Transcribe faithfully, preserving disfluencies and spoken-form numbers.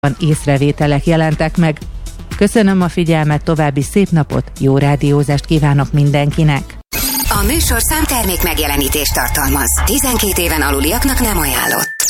észrevételek jelentek meg. Köszönöm a figyelmet, további szép napot, jó rádiózást kívánok mindenkinek! A műsorszám termék megjelenítést tartalmaz. tizenkét éven aluliaknak nem ajánlott.